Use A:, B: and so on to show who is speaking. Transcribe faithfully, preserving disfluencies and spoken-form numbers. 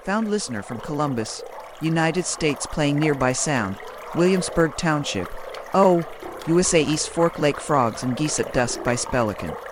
A: Found listener from Columbus, United States playing nearby sound, Williamsburg Township. Oh, U S A East Fork Lake Frogs and Geese at Dusk by Spelican.